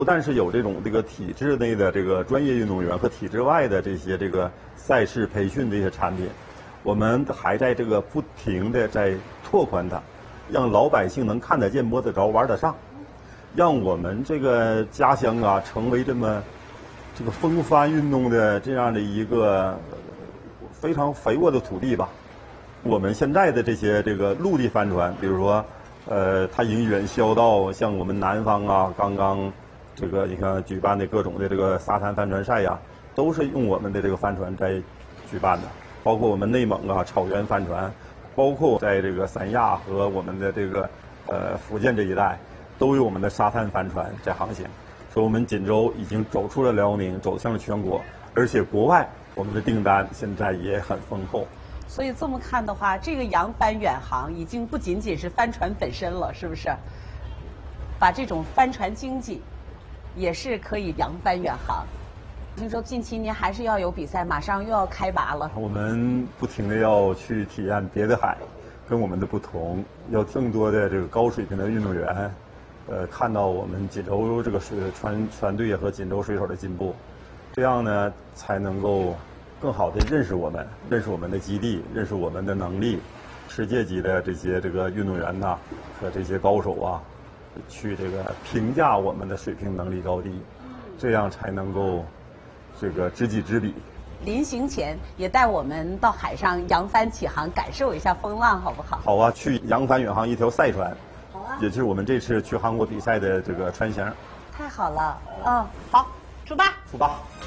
不但是有这个体制内的这个专业运动员和体制外的这些赛事培训这些产品，我们还在不停的在拓宽它，让老百姓能看得见、摸得着、玩得上，让我们家乡啊成为这么风帆运动的这样的一个非常肥沃的土地吧。我们现在的这些陆地帆船，比如说它已经远销到像我们南方啊，刚刚你看举办的各种的沙滩帆船赛呀，都是用我们的帆船在举办的。包括我们内蒙啊草原帆船，包括在三亚和我们的福建这一带，都有我们的沙滩帆船在航行。所以我们锦州已经走出了辽宁，走向了全国，而且国外我们的订单现在也很丰厚。 所以这么看的话，这个扬帆远航已经不仅仅是帆船本身了，是不是？把这种帆船经济也是可以扬帆远航。听说近期您还是要有比赛，马上又要开拔了。 我们不停的要去体验别的海，跟我们的不同，要更多的高水平的运动员，看到我们锦州船队和锦州水手的进步，这样呢才能够更好的认识我们，认识我们的基地，认识我们的能力，世界级的这些运动员呐和这些高手啊，去评价我们的水平能力高低，这样才能够知己知彼。 临行前也带我们到海上扬帆起航，感受一下风浪，好不好？ 好啊，去扬帆远航一条赛船。 好啊， 也就是我们这次去韩国比赛的船型。 太好了，好，出发。 出发。